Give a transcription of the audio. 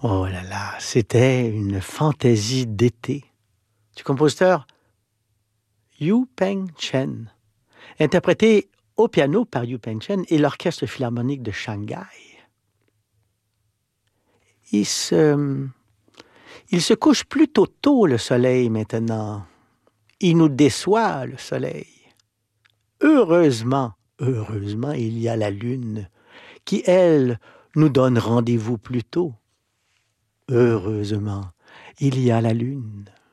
Oh là là, c'était une fantaisie d'été du compositeur Yu Peng Chen, interprété au piano par Yu Peng Chen et l'Orchestre philharmonique de Shanghai. Il se, il se couche plutôt tôt le soleil maintenant. Il nous déçoit le soleil. Heureusement, il y a la lune qui, elle, nous donne rendez-vous plus tôt. Heureusement, il y a la lune.